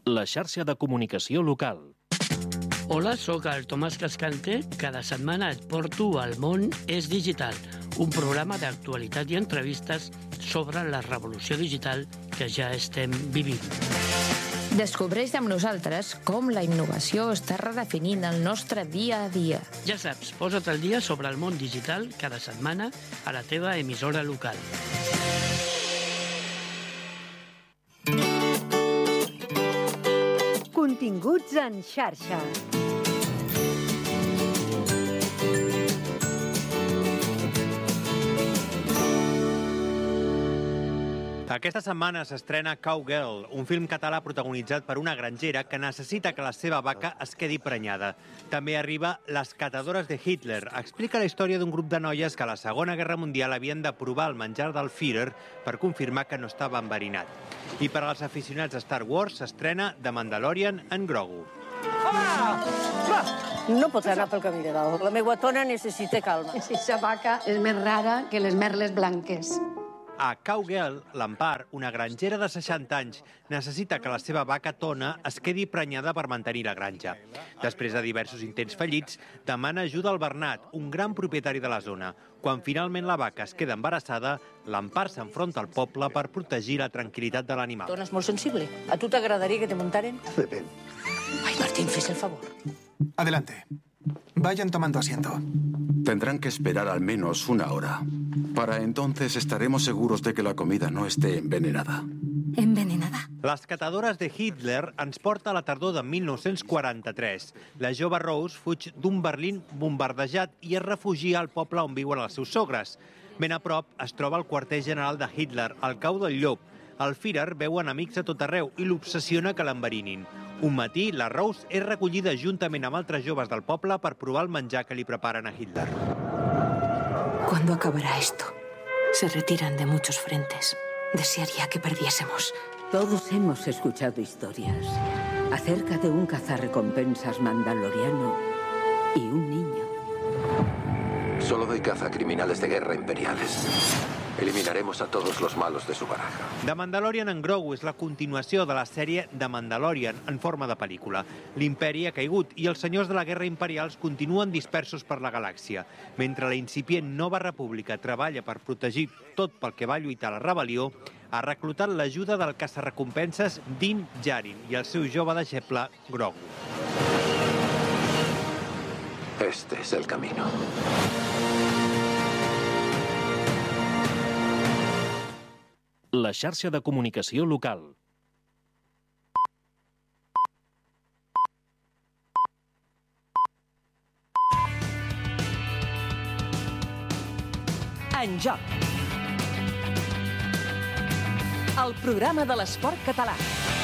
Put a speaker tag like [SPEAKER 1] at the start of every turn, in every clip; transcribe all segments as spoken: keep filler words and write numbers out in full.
[SPEAKER 1] La xarxa de comunicació local.
[SPEAKER 2] Hola, sóc el Tomàs Cascante. Cada setmana et porto al Món és Digital, un programa d'actualitat i entrevistes sobre la revolució digital que ja estem vivint.
[SPEAKER 3] Descobreix amb nosaltres com la innovació està redefinint el nostre dia a dia.
[SPEAKER 2] Ja saps, posa't al dia sobre el món digital cada setmana a la teva emissora local.
[SPEAKER 4] Continguts en xarxa.
[SPEAKER 5] Aquesta setmana s'estrena Cowgirl, un film català protagonitzat per una grangera que necessita que la seva vaca es quedi prenyada. També arriba Les catadores de Hitler. Explica la història d'un grup de noies que a la Segona Guerra Mundial havien de provar el menjar del Führer per confirmar que no estava enverinat. I per als aficionats a Star Wars s'estrena The Mandalorian en Grogu.
[SPEAKER 6] No pots anar pel camí de dalt. La meva tona necessita calma.
[SPEAKER 7] Aquesta vaca és més rara que les merles blanques.
[SPEAKER 5] A Cowgirl, l'Empar, una grangera de seixanta anys, necessita que la seva vaca Tona es quedi prenyada per mantenir la granja. Després de diversos intents fallits, demana ajuda al Bernat, un gran propietari de la zona. Quan finalment la vaca es queda embarassada, l'Empar s'enfronta al poble per protegir la tranquil·litat de l'animal.
[SPEAKER 6] Tona és molt sensible. A tu t'agradaria que te muntaren?
[SPEAKER 8] Depèn.
[SPEAKER 6] Ai, Martín, fes el favor.
[SPEAKER 8] Adelante. Vayan tomando asiento.
[SPEAKER 9] Tendrán que esperar al menos una hora. Para entonces estaremos seguros de que la comida no esté envenenada.
[SPEAKER 7] Envenenada?
[SPEAKER 5] Les catadores de Hitler ens porta a la tardor de mil nou-cents quaranta-tres. La jove Rose fuig d'un Berlín bombardejat i es refugia al poble on viuen els seus sogres. Ben a prop es troba el quarter general de Hitler, al cau del Llop. El Führer veu enemics a tot arreu i l'obsessiona que l'enverinin. Un matí, la Rose és recollida juntament amb altres joves del poble per provar el menjar que li preparen a Hitler.
[SPEAKER 10] ¿Cuándo acabará esto? Se retiran de muchos frentes. Desearía que perdiésemos.
[SPEAKER 11] Todos hemos escuchado historias acerca de un cazarrecompensas mandaloriano y un niño.
[SPEAKER 12] Solo doy caza a criminales de guerra imperiales. Eliminaremos a todos los malos de su baraja.
[SPEAKER 5] The Mandalorian en Grogu és la continuació de la sèrie The Mandalorian en forma de pel·lícula. L'imperi ha caigut i els senyors de la guerra imperials continuen dispersos per la galàxia. Mentre la incipient Nova República treballa per protegir tot pel que va lluitar la rebel·lió, ha reclutat l'ajuda del caçarrecompenses Din Djarin i el seu jove deixeble Grogu.
[SPEAKER 12] Este es el camino.
[SPEAKER 1] La xarxa de comunicació local.
[SPEAKER 13] En joc. El programa de l'esport català.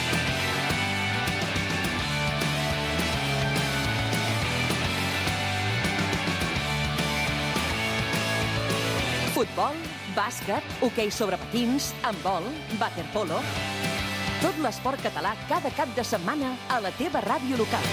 [SPEAKER 13] Futbol, bàsquet, hoquei sobre patins, handbol, waterpolo... Tot l'esport català cada cap de setmana a la teva ràdio local.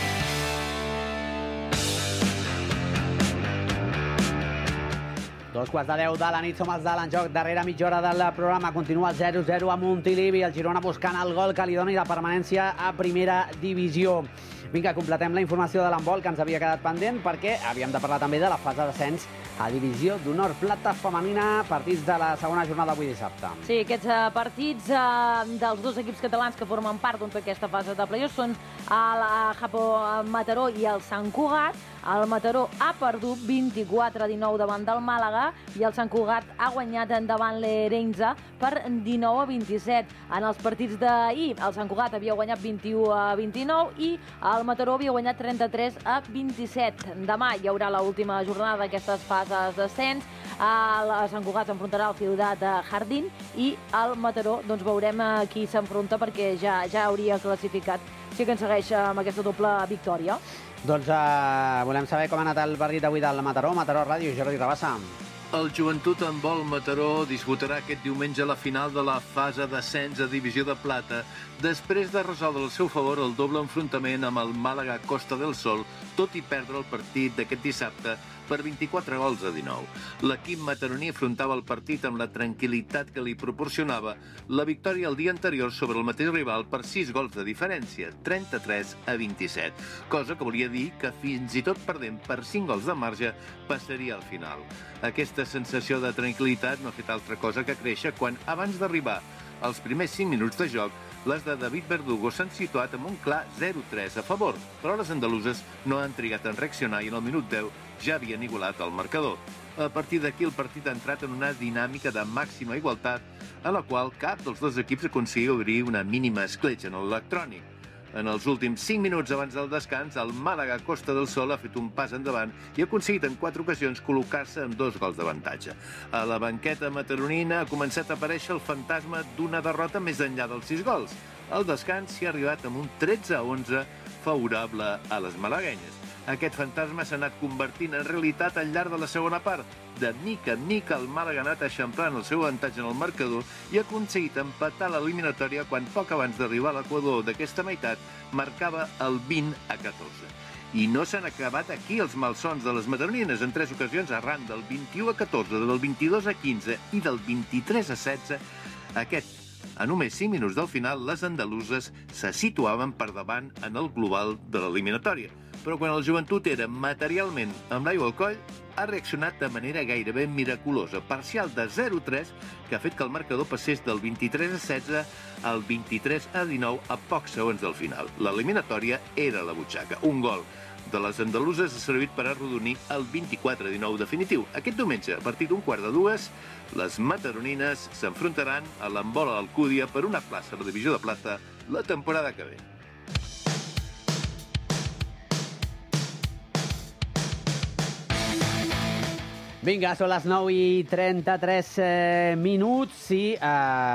[SPEAKER 14] Dos quarts de deu de la nit, som els de l'enjoc. Darrere mitja hora del programa continua el zero zero a Montilivi, el Girona buscant el gol que li doni la permanència a primera divisió. Vinga, completem la informació de l'handbol que ens havia quedat pendent perquè havíem de parlar també de la fase d'ascens a divisió d'honor plata femenina, partits de la segona jornada avui dissabte.
[SPEAKER 15] Sí, aquests uh, partits uh, dels dos equips catalans que formen part d'aquesta doncs, fase de play-off són el Japo Mataró i el Sant Cugat. El Mataró ha perdut vint-i-quatre a dinou davant del Màlaga i el Sant Cugat ha guanyat davant l'Erenza per dinou a vint-i-set. En els partits d'ahir, el Sant Cugat havia guanyat vint-i-u a vint-i-nou i el Mataró havia guanyat trenta-tres a vint-i-set. Demà hi haurà l'última jornada d'aquestes fases d'ascens. El Sant Cugat s'enfrontarà al Ciutat Jardín i el Mataró doncs veurem qui s'enfronta perquè ja, ja hauria classificat. Sí que ens segueix amb aquesta doble victòria.
[SPEAKER 14] Doncs uh, volem saber com ha anat el partit d'avui del Mataró. Mataró Ràdio, Jordi Rabassa.
[SPEAKER 16] El Joventut Handbol Mataró disputarà aquest diumenge la final de la fase d'ascens a Divisió de Plata després de resoldre al seu favor el doble enfrontament amb el Màlaga Costa del Sol, tot i perdre el partit d'aquest dissabte per vint-i-quatre gols a dinou. L'equip mataroní afrontava el partit amb la tranquil·litat que li proporcionava la victòria el dia anterior sobre el mateix rival per sis gols de diferència, trenta-tres a vint-i-set, cosa que volia dir que fins i tot perdent per cinc gols de marge passaria al final. Aquesta sensació de tranquil·litat no ha fet altra cosa que créixer quan, abans d'arribar als primers cinc minuts de joc, les de David Verdugo s'han situat amb un clar zero tres a favor, però les andaluses no han trigat en reaccionar i en el minut deu ja havien igualat el marcador. A partir d'aquí el partit ha entrat en una dinàmica de màxima igualtat en la qual cap dels dos equips aconseguia obrir una mínima escletxa en l'electrònic. En els últims cinc minuts abans del descans, el Màlaga Costa del Sol ha fet un pas endavant i ha aconseguit en quatre ocasions col·locar-se amb dos gols d'avantatge. A la banqueta mataronina ha començat a aparèixer el fantasma d'una derrota més enllà dels sis gols. Al descans s'hi ha arribat amb un tretze a onze favorable a les malaguenyes. Aquest fantasma s'ha anat convertint en realitat al llarg de la segona part. De mica en mica el Màlaga ha anat eixamplant el seu avantatge en el marcador i ha aconseguit empatar l'eliminatòria quan poc abans d'arribar a l'equador d'aquesta meitat marcava el vint a catorze. I no s'han acabat aquí els malsons de les mataronines en tres ocasions arran del vint-i-u a catorze, del vint-i-dos a quinze i del vint-i-tres a setze. Aquest, a només cinc minuts del final, les andaluses se situaven per davant en el global de l'eliminatòria. Però quan el Joventut era materialment amb l'aigua al coll, ha reaccionat de manera gairebé miraculosa, parcial de zero tres, que ha fet que el marcador passés del vint-i-tres a setze al vint-i-tres a dinou a pocs segons del final. L'eliminatòria era a la butxaca. Un gol de les andaluses ha servit per arrodonir el vint-i-quatre a dinou definitiu. Aquest diumenge, a partir d'un quart de dues, les mataronines s'enfrontaran a l'Embola d'Alcúdia per una plaça a la divisió de plata la temporada que ve.
[SPEAKER 14] Vinga, són les nou i trenta-tres eh, minuts i eh,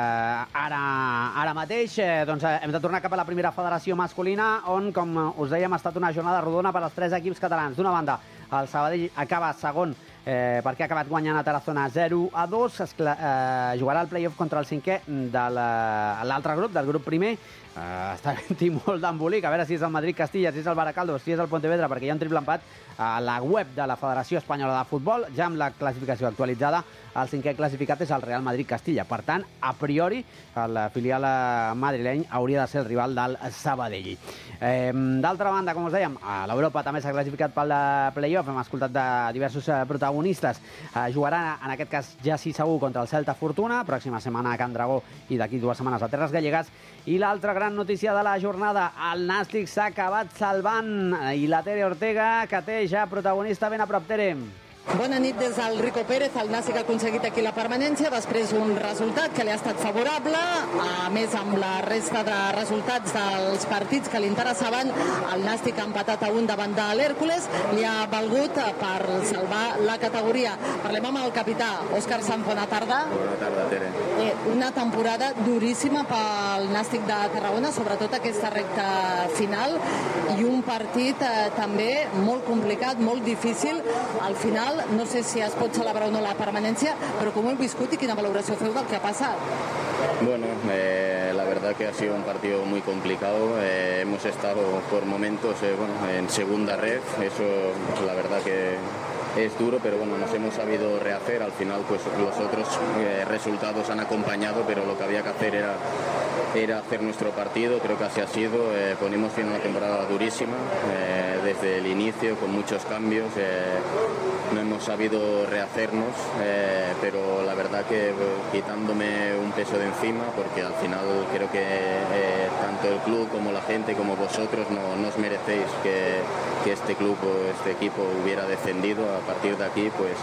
[SPEAKER 14] ara, ara mateix eh, doncs, eh, hem de tornar cap a la primera federació masculina on, com us dèiem, ha estat una jornada rodona per als tres equips catalans. D'una banda, el Sabadell acaba segon eh, perquè ha acabat guanyant a Tarazona zero a dos. Es, eh, jugarà el play-off contra el cinquè de l'altre grup, del grup primer. Uh, està havent-hi molt d'embolic, a veure si és el Madrid-Castilla, si és el Baracaldo, si és el Pontevedra, perquè hi ha un triple empat a la web de la Federació Espanyola de Futbol, ja amb la classificació actualitzada. El cinquè classificat és el Real Madrid-Castilla. Per tant, a priori, el filial madrileny hauria de ser el rival del Sabadell. Eh, D'altra banda, com us dèiem, a l'Europa també s'ha classificat pel play-off. Hem escoltat de diversos protagonistes. Eh, jugaran, en aquest cas, ja sí segur, contra el Celta Fortuna, pròxima setmana a Can Dragó i d'aquí dues setmanes a Terres Gallegues. I l'altra gran notícia de la jornada, el Nàstic s'ha acabat salvant i la Tere Ortega, que té ja protagonista ben a prop. Tere.
[SPEAKER 17] Bona nit des del Rico Pérez. El Nàstic ha aconseguit aquí la permanència després un resultat que li ha estat favorable. A més, amb la resta de resultats dels partits que li interessaven, el Nàstic ha empatat a un davant de l'Hèrcules. Li ha valgut per salvar la categoria. Parlem amb el capità, Òscar Sanz. Bona tarda.
[SPEAKER 18] Bona tarda, Tere.
[SPEAKER 17] Eh, una temporada duríssima pel Nàstic de Tarragona, sobretot aquesta recta final, i un partit eh, també molt complicat, molt difícil. Al final, no sé si es pot celebrar o no la permanencia, pero ¿cómo he viscut y quina valoración feu del que ha pasado?
[SPEAKER 18] Bueno, eh, la verdad que ha sido un partido muy complicado. Eh, hemos estado por momentos eh, bueno, en segunda red. Eso, la verdad que es duro, pero bueno, nos hemos sabido rehacer. Al final, pues los otros eh, resultados han acompañado, pero lo que había que hacer era, era hacer nuestro partido. Creo que así ha sido. Eh, ponemos fin a una temporada durísima eh, desde el inicio, con muchos cambios. Eh, no hemos sabido rehacernos, eh, pero la verdad que eh, quitándome un peso de encima, porque al final creo que eh, tanto el club como la gente como vosotros no, no os merecéis que, que este club o este equipo hubiera descendido. A partir de aquí, pues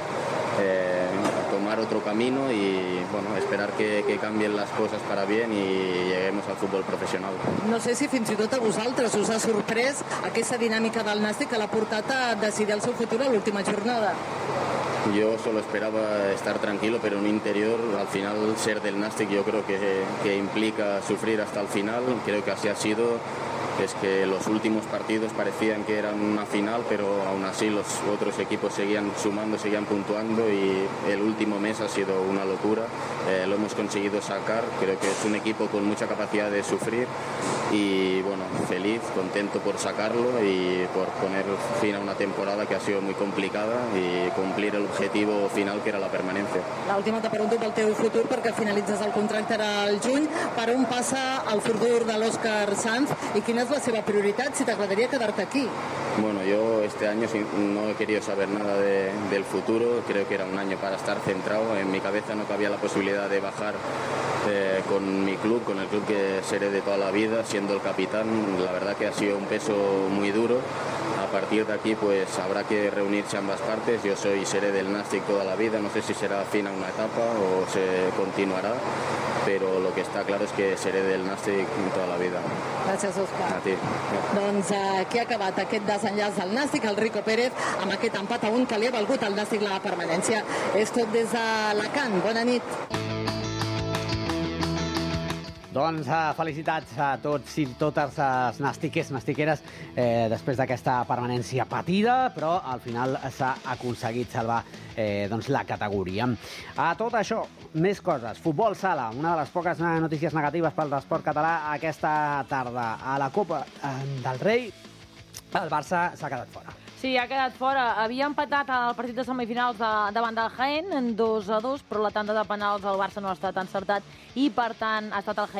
[SPEAKER 18] eh, tomar otro camino y bueno, esperar que, que cambien las cosas para bien y lleguemos al fútbol profesional.
[SPEAKER 17] No sé si fins i tot a vosaltres us ha sorprès aquesta dinàmica del Nàstic que l'ha portat a decidir el seu futur a l'última jornada.
[SPEAKER 18] Yo solo esperaba estar tranquilo, pero en un interior, al final, ser del Nàstic yo creo que, que implica sufrir hasta el final. Creo que así ha sido. es que los últimos partidos parecían que eran una final, pero aún así los otros equipos seguían sumando, seguían puntuando y el último mes ha sido una locura. Eh, lo hemos conseguido sacar, creo que es un equipo con mucha capacidad de sufrir y bueno, feliz, contento por sacarlo y por poner fin a una temporada que ha sido muy complicada y cumplir el objetivo final que era la permanencia.
[SPEAKER 17] L'última te pregunto pel teu futur perquè finalitzes el contracte al juny. Per on passa el futur de l'Òscar Sanz i quina és la seva prioritat, si t'agradaria quedar-te aquí?
[SPEAKER 18] Bueno, yo este año no he querido saber nada de, del futuro, creo que era un año para estar centrado, en mi cabeza no cabía la posibilidad de bajar eh, con mi club, con el club que seré de toda la vida, siendo el capitán, la verdad que ha sido un peso muy duro. A partir de aquí pues habrá que reunirse ambas partes, yo soy seré del Nàstic toda la vida, no sé si será fin a una etapa o se continuará, pero lo que está claro es que seré del Nàstic toda la vida.
[SPEAKER 17] Gràcies, Òscar.
[SPEAKER 18] A ti.
[SPEAKER 17] Doncs eh, aquí ha acabat aquest desenllaç del Nàstic, el Rico Pérez, amb aquest empat a un que li ha valgut al Nàstic la permanència. És tot des d'Alacant. Bona nit.
[SPEAKER 14] Doncs uh, felicitats a tots i totes els nàstiquers, nàstiqueres, eh, després d'aquesta permanència patida, però al final s'ha aconseguit salvar eh, doncs, la categoria. A tot això, més coses. Futbol sala, una de les poques notícies negatives pel esport català aquesta tarda. A la Copa eh, del Rei, el Barça s'ha quedat fora.
[SPEAKER 15] Sí, ha quedat fora. Havia empatat el partit de semifinals de, davant del Jaén en dos a dos, però la tanda de penals el Barça no ha estat encertat i, per tant, ha estat el Jaén